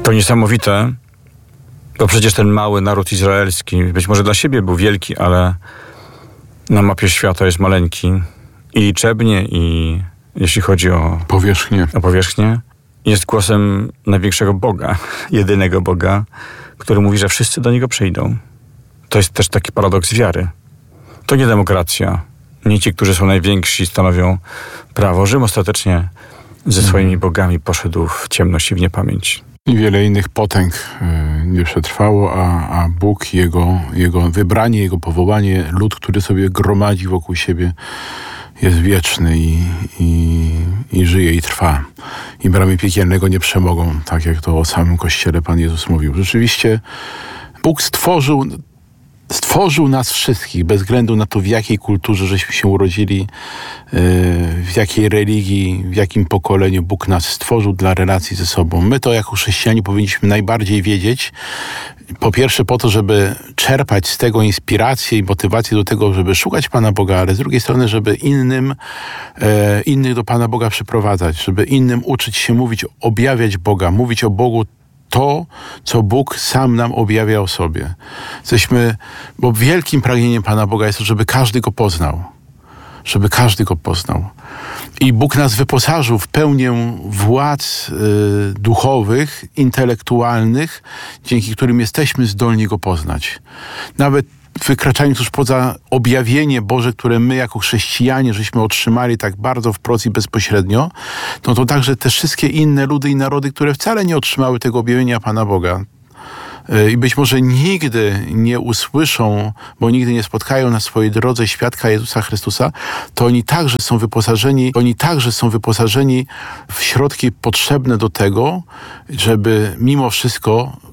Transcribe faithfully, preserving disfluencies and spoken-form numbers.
To niesamowite, bo przecież ten mały naród izraelski, być może dla siebie był wielki, ale na mapie świata jest maleńki i liczebnie, i jeśli chodzi o powierzchnię, o powierzchnię jest głosem największego Boga, jedynego Boga, który mówi, że wszyscy do Niego przyjdą. To jest też taki paradoks wiary. To nie demokracja. Nie ci, którzy są najwięksi, stanowią prawo. Rzym ostatecznie ze swoimi bogami poszedł w ciemność i w niepamięć. I wiele innych potęg nie przetrwało, a, a Bóg, jego, jego wybranie, Jego powołanie, lud, który sobie gromadzi wokół siebie, jest wieczny i, i, i żyje i trwa. I bramy piekielnego nie przemogą, tak jak to o samym Kościele Pan Jezus mówił. Rzeczywiście Bóg stworzył Stworzył nas wszystkich, bez względu na to, w jakiej kulturze żeśmy się urodzili, w jakiej religii, w jakim pokoleniu Bóg nas stworzył dla relacji ze sobą. My to jako chrześcijanie powinniśmy najbardziej wiedzieć. Po pierwsze po to, żeby czerpać z tego inspirację i motywację do tego, żeby szukać Pana Boga, ale z drugiej strony, żeby innym, e, innych do Pana Boga przyprowadzać, żeby innym uczyć się mówić, objawiać Boga, mówić o Bogu to, co Bóg sam nam objawia o sobie. Jesteśmy, bo wielkim pragnieniem Pana Boga jest to, żeby każdy Go poznał. Żeby każdy Go poznał. I Bóg nas wyposażył w pełnię władz y, duchowych, intelektualnych, dzięki którym jesteśmy zdolni Go poznać. Nawet wykraczając już poza objawienie Boże, które my jako chrześcijanie żeśmy otrzymali tak bardzo wprost i bezpośrednio, no to także te wszystkie inne ludy i narody, które wcale nie otrzymały tego objawienia Pana Boga i być może nigdy nie usłyszą, bo nigdy nie spotkają na swojej drodze świadka Jezusa Chrystusa, to oni także są wyposażeni, oni także są wyposażeni w środki potrzebne do tego, żeby mimo wszystko